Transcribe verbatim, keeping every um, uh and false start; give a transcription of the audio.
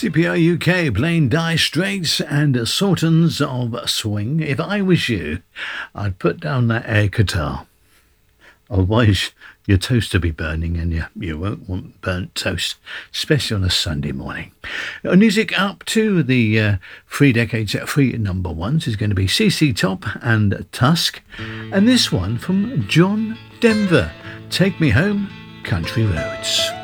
C P R U K playing Dire Straits and Sultans of Swing. If I was you, I'd put down that air guitar. Otherwise, your toast will be burning and you, you won't want burnt toast, especially on a Sunday morning. Uh, music up to the uh, three decades, uh, three number ones is going to be C C Top and Tusk. And this one from John Denver, Take Me Home, Country Roads.